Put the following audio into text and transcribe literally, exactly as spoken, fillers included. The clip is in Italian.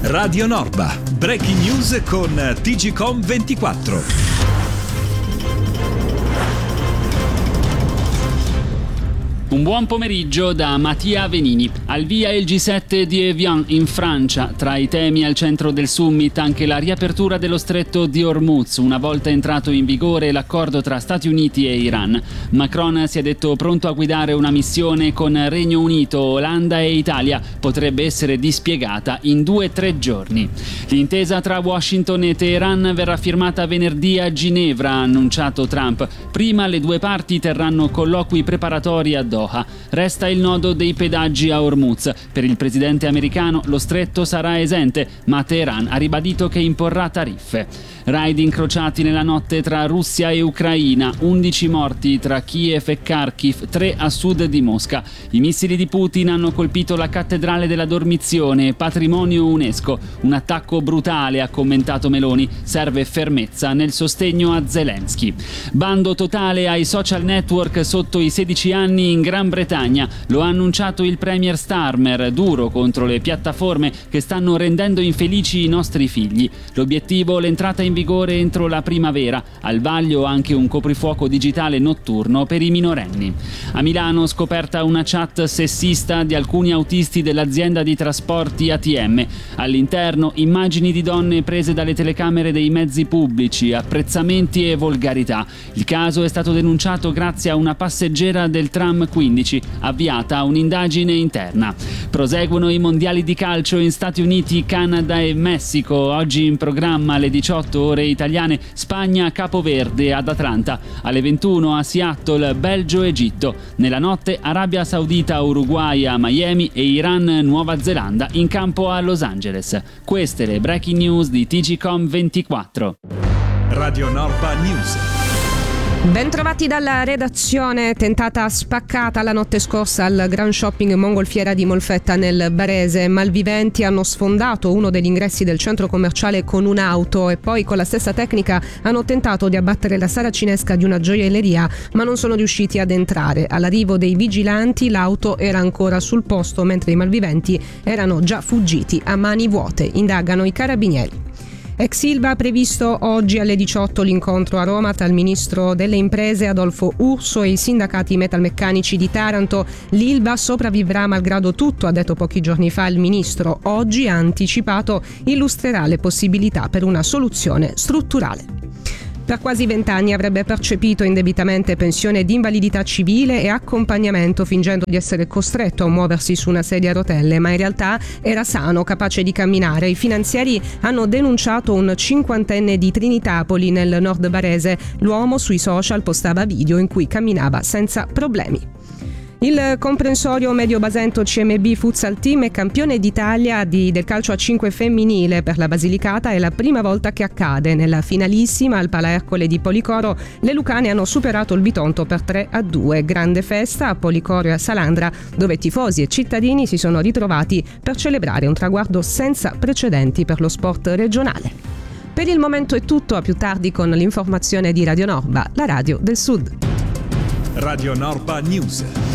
Radio Norba, breaking news con T G Com ventiquattro. Un buon pomeriggio da Mattia Venini. Al via il G sette di Evian in Francia. Tra i temi al centro del summit anche la riapertura dello stretto di Hormuz, una volta entrato in vigore l'accordo tra Stati Uniti e Iran. Macron si è detto pronto a guidare una missione con Regno Unito, Olanda e Italia. Potrebbe essere dispiegata in due o tre giorni. L'intesa tra Washington e Teheran verrà firmata venerdì a Ginevra, ha annunciato Trump. Prima le due parti terranno colloqui preparatori a Doha. Resta il nodo dei pedaggi a Hormuz. Per il presidente americano lo stretto sarà esente, ma Teheran ha ribadito che imporrà tariffe. Raid incrociati nella notte tra Russia e Ucraina, undici morti tra Kiev e Kharkiv, tre a sud di Mosca. I missili di Putin hanno colpito la cattedrale della Dormizione, patrimonio UNESCO. Un attacco brutale, ha commentato Meloni. Serve fermezza nel sostegno a Zelensky. Bando totale ai social network sotto i sedici anni in Gran Bretagna. Lo ha annunciato il premier Starmer, duro contro le piattaforme che stanno rendendo infelici i nostri figli. L'obiettivo, l'entrata in vigore entro la primavera. Al vaglio anche un coprifuoco digitale notturno per i minorenni. A Milano scoperta una chat sessista di alcuni autisti dell'azienda di trasporti A T M. All'interno immagini di donne prese dalle telecamere dei mezzi pubblici, apprezzamenti e volgarità. Il caso è stato denunciato grazie a una passeggera del tram quindici, avviata un'indagine interna. Proseguono i mondiali di calcio in Stati Uniti, Canada e Messico. Oggi in programma alle diciotto ore italiane Spagna Capoverde ad Atlanta, alle ventuno a Seattle Belgio Egitto, nella notte Arabia Saudita Uruguay a Miami e Iran Nuova Zelanda in campo a Los Angeles. Queste le breaking news di T G Com ventiquattro. Radio Norba News. Bentrovati dalla redazione. Tentata spaccata la notte scorsa al Grand Shopping Mongolfiera di Molfetta nel Barese. Malviventi hanno sfondato uno degli ingressi del centro commerciale con un'auto e poi con la stessa tecnica hanno tentato di abbattere la saracinesca di una gioielleria, ma non sono riusciti ad entrare. All'arrivo dei vigilanti l'auto era ancora sul posto mentre i malviventi erano già fuggiti a mani vuote. Indagano i carabinieri. Ex Ilva ha previsto oggi alle diciotto l'incontro a Roma tra il ministro delle imprese Adolfo Urso e i sindacati metalmeccanici di Taranto. L'Ilva sopravvivrà malgrado tutto, ha detto pochi giorni fa il ministro. Oggi, ha anticipato, illustrerà le possibilità per una soluzione strutturale. Per quasi vent'anni avrebbe percepito indebitamente pensione di invalidità civile e accompagnamento, fingendo di essere costretto a muoversi su una sedia a rotelle, ma in realtà era sano, capace di camminare. I finanzieri hanno denunciato un cinquantenne di Trinitapoli nel nord barese. L'uomo sui social postava video in cui camminava senza problemi. Il comprensorio Medio Basento C M B Futsal Team è campione d'Italia di, del calcio a cinque femminile. Per la Basilicata è la prima volta che accade. Nella finalissima al Pala Ercole di Policoro le lucane hanno superato il Bitonto per tre a due. Grande festa a Policoro e a Salandra, dove tifosi e cittadini si sono ritrovati per celebrare un traguardo senza precedenti per lo sport regionale. Per il momento è tutto, a più tardi con l'informazione di Radio Norba, la radio del Sud. Radio Norba News.